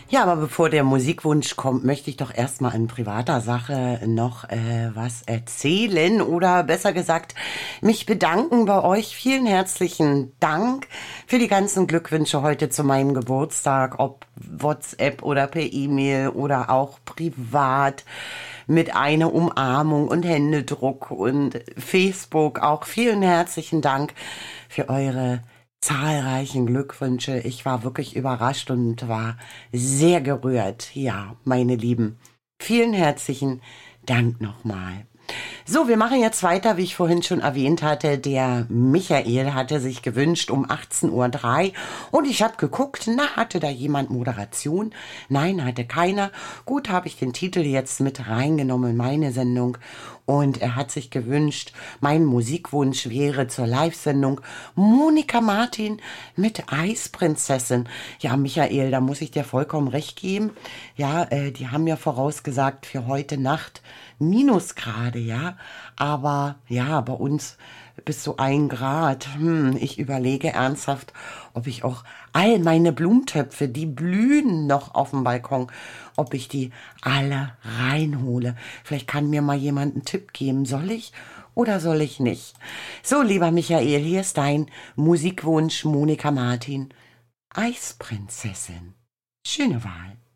Ja, aber bevor der Musikwunsch kommt, möchte ich doch erstmal in privater Sache noch was erzählen oder besser gesagt mich bedanken bei euch. Vielen herzlichen Dank für die ganzen Glückwünsche heute zu meinem Geburtstag, ob WhatsApp oder per E-Mail oder auch privat mit einer Umarmung und Händedruck und Facebook. Auch vielen herzlichen Dank für eure zahlreichen Glückwünsche. Ich war wirklich überrascht und war sehr gerührt. Ja, meine Lieben, vielen herzlichen Dank nochmal. So, wir machen jetzt weiter, wie ich vorhin schon erwähnt hatte. Der Michael hatte sich gewünscht um 18:03 Uhr und ich habe geguckt, na, hatte da jemand Moderation? Nein, hatte keiner. Gut, habe ich den Titel jetzt mit reingenommen in meine Sendung und er hat sich gewünscht, mein Musikwunsch wäre zur Live-Sendung Monika Martin mit Eisprinzessin. Ja, Michael, da muss ich dir vollkommen recht geben. Ja, die haben ja vorausgesagt für heute Nacht Minusgrade, ja. Aber ja, bei uns bis zu 1 Grad. Ich überlege ernsthaft, ob ich auch all meine Blumentöpfe, die blühen noch auf dem Balkon, ob ich die alle reinhole. Vielleicht kann mir mal jemand einen Tipp geben. Soll ich oder soll ich nicht? So, lieber Michael, hier ist dein Musikwunsch Monika Martin. Eisprinzessin. Schöne Wahl.